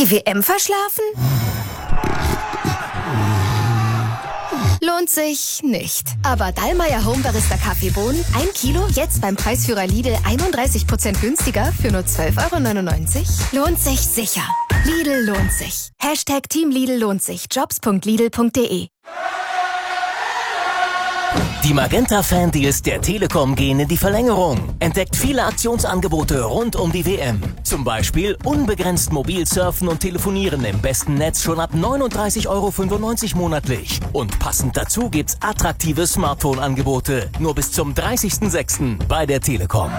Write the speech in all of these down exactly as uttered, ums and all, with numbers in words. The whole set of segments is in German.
Die W M verschlafen? Lohnt sich nicht. Aber Dallmayr Home Barista Kaffeebohnen, ein Kilo, jetzt beim Preisführer Lidl einunddreißig Prozent günstiger für nur zwölf Euro neunundneunzig. Lohnt sich sicher. Lidl lohnt sich. Hashtag Team Lidl lohnt sich. jobs punkt lidl punkt de. Die Magenta-Fan-Deals der Telekom gehen in die Verlängerung. Entdeckt viele Aktionsangebote rund um die W M. Zum Beispiel unbegrenzt mobil surfen und telefonieren im besten Netz schon ab neununddreißig Euro fünfundneunzig monatlich. Und passend dazu gibt's attraktive Smartphone-Angebote. Nur bis zum dreißigsten sechsten bei der Telekom.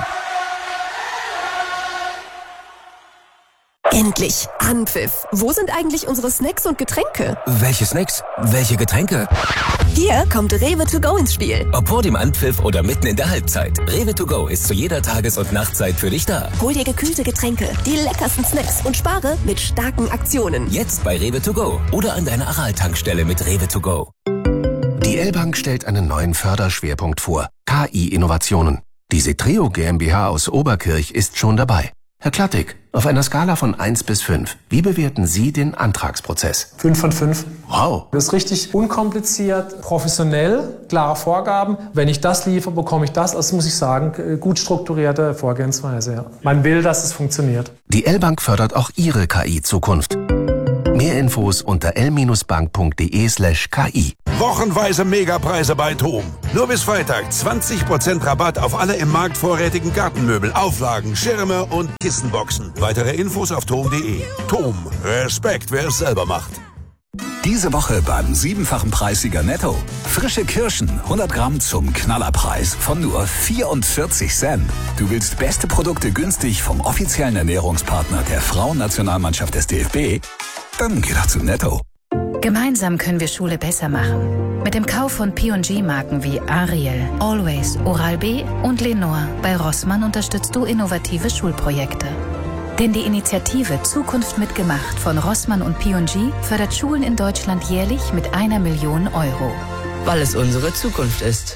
Endlich! Anpfiff! Wo sind eigentlich unsere Snacks und Getränke? Welche Snacks? Welche Getränke? Hier kommt Rewe to go ins Spiel. Ob vor dem Anpfiff oder mitten in der Halbzeit. Rewe to go ist zu jeder Tages- und Nachtzeit für dich da. Hol dir gekühlte Getränke, die leckersten Snacks und spare mit starken Aktionen. Jetzt bei Rewe to go oder an deiner Aral-Tankstelle mit Rewe to go. Die L-Bank stellt einen neuen Förderschwerpunkt vor. K I-Innovationen. Die Setreo GmbH aus Oberkirch ist schon dabei. Herr Klattig, auf einer Skala von eins bis fünf, wie bewerten Sie den Antragsprozess? fünf von fünf. Wow. Das ist richtig unkompliziert, professionell, klare Vorgaben. Wenn ich das liefere, bekomme ich das. Das muss ich sagen, gut strukturierte Vorgehensweise. Ja. Man will, dass es funktioniert. Die L-Bank fördert auch Ihre K I-Zukunft. Mehr Infos unter l bank punkt de slash k i. Wochenweise Megapreise bei TOM. Nur bis Freitag zwanzig Prozent Rabatt auf alle im Markt vorrätigen Gartenmöbel, Auflagen, Schirme und Kissenboxen. Weitere Infos auf tom punkt de. TOM. Respekt, wer es selber macht. Diese Woche beim siebenfachen Preissieger Netto. Frische Kirschen, hundert Gramm zum Knallerpreis von nur vierundvierzig Cent. Du willst beste Produkte günstig vom offiziellen Ernährungspartner der Frauennationalmannschaft des D F B? Dann geh doch zu Netto. Gemeinsam können wir Schule besser machen. Mit dem Kauf von P und G-Marken wie Ariel, Always, Oral-B und Lenore bei Rossmann unterstützt du innovative Schulprojekte. Denn die Initiative Zukunft mitgemacht von Rossmann und P und G fördert Schulen in Deutschland jährlich mit einer Million Euro. Weil es unsere Zukunft ist.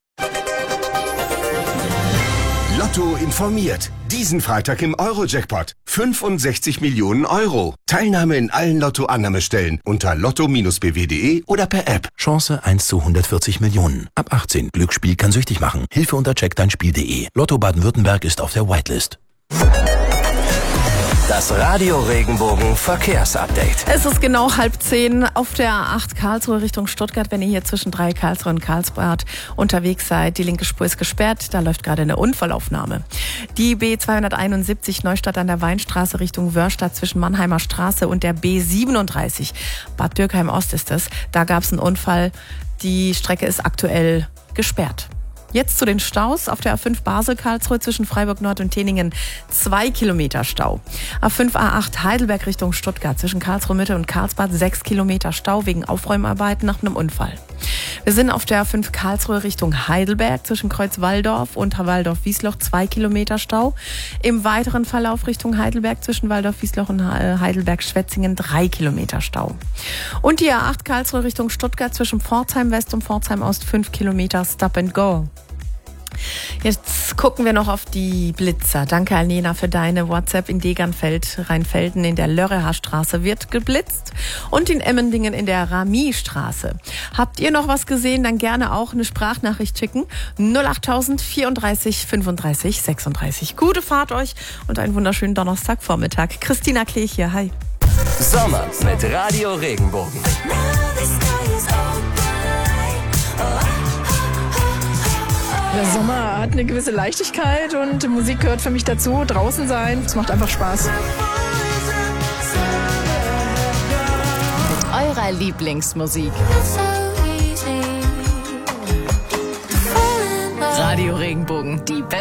Lotto informiert. Diesen Freitag im Euro-Jackpot. fünfundsechzig Millionen Euro. Teilnahme in allen Lotto-Annahmestellen unter lotto Bindestrich b w punkt de oder per App. Chance eins zu hundertvierzig Millionen. Ab achtzehn. Glücksspiel kann süchtig machen. Hilfe unter check dein Spiel punkt de. Lotto Baden-Württemberg ist auf der Whitelist. Das Radio Regenbogen Verkehrsupdate. Es ist genau halb zehn auf der A acht Karlsruhe Richtung Stuttgart. Wenn ihr hier zwischen drei Karlsruhe und Karlsbad unterwegs seid, die linke Spur ist gesperrt. Da läuft gerade eine Unfallaufnahme. Die B zweihunderteinundsiebzig Neustadt an der Weinstraße Richtung Wörstadt zwischen Mannheimer Straße und der B siebenunddreißig. Bad Dürkheim Ost ist es. Da gab es einen Unfall. Die Strecke ist aktuell gesperrt. Jetzt zu den Staus. Auf der A fünf Basel-Karlsruhe zwischen Freiburg Nord und Teningen zwei Kilometer Stau. A fünf A acht Heidelberg Richtung Stuttgart zwischen Karlsruhe Mitte und Karlsbad sechs Kilometer Stau wegen Aufräumarbeiten nach einem Unfall. Wir sind auf der A fünf Karlsruhe Richtung Heidelberg zwischen Kreuz-Walldorf und Walldorf-Wiesloch zwei Kilometer Stau. Im weiteren Verlauf Richtung Heidelberg zwischen Walldorf-Wiesloch und Heidelberg-Schwetzingen drei Kilometer Stau. Und die A acht Karlsruhe Richtung Stuttgart zwischen Pforzheim West und Pforzheim Ost fünf Kilometer Stop and Go. Jetzt gucken wir noch auf die Blitzer. Danke, Alena, für deine WhatsApp. In Degernfeld, Rheinfelden in der Lörrehaarstraße wird geblitzt und in Emmendingen in der Ramiestraße. Habt ihr noch was gesehen? Dann gerne auch eine Sprachnachricht schicken. null achttausend vierunddreißig fünfunddreißig sechsunddreißig. Gute Fahrt euch und einen wunderschönen Donnerstagvormittag. Christina Klech hier. Hi. Sommer mit Radio Regenbogen. Der Sommer hat eine gewisse Leichtigkeit und Musik gehört für mich dazu. Draußen sein, es macht einfach Spaß. Mit eurer Lieblingsmusik. Radio Regenbogen, die beste